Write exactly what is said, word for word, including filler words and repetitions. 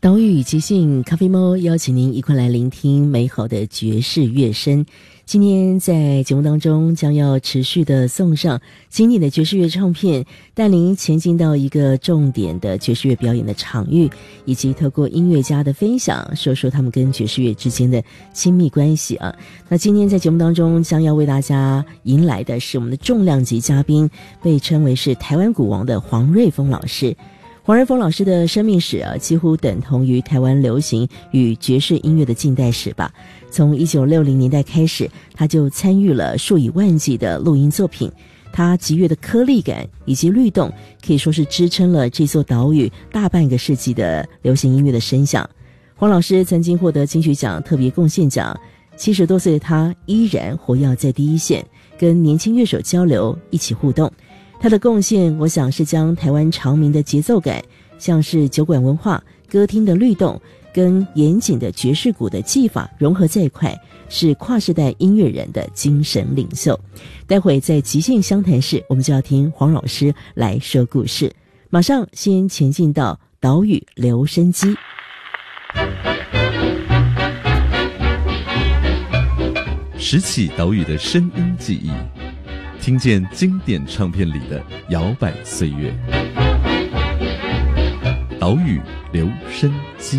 岛屿即兴咖啡猫邀请您一块来聆听美好的爵士乐声。今天在节目当中将要持续的送上经典的爵士乐唱片，带您前进到一个重点的爵士乐表演的场域，以及透过音乐家的分享，说说他们跟爵士乐之间的亲密关系啊。那今天在节目当中将要为大家迎来的是我们的重量级嘉宾，被称为是台湾鼓王的黄瑞丰老师。黄瑞丰老师的生命史啊，几乎等同于台湾流行与爵士音乐的近代史吧。从一九六零年代开始，他就参与了数以万计的录音作品。他极乐的颗粒感以及律动，可以说是支撑了这座岛屿大半个世纪的流行音乐的声响。黄老师曾经获得金曲奖特别贡献奖，七十多岁的他依然活跃在第一线，跟年轻乐手交流，一起互动。他的贡献，我想是将台湾长鸣的节奏感，像是酒馆文化、歌厅的律动，跟严谨的爵士鼓的技法融合在一块，是跨世代音乐人的精神领袖。待会在即兴相谈室，我们就要听黄老师来说故事。马上先前进到岛屿留声机。 拾起岛屿的声音记忆，听见经典唱片里的摇摆岁月。岛屿留声机。